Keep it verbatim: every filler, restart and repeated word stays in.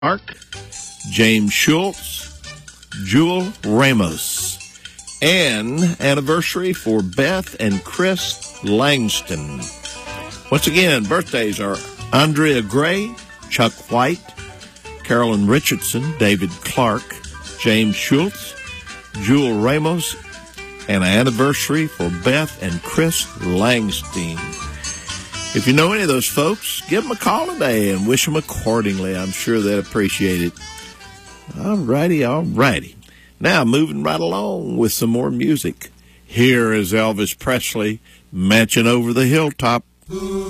Clark, James Schultz, Jewel Ramos. And anniversary for Beth and Chris Langston. Once again, birthdays are Andrea Gray, Chuck White, Carolyn Richardson, David Clark, James Schultz, Jewel Ramos, and an anniversary for Beth and Chris Langston. If you know any of those folks, give them a call today and wish them accordingly. I'm sure they'd appreciate it. All righty, all righty. Now, moving right along with some more music. Here is Elvis Presley, Mansion Over the Hilltop.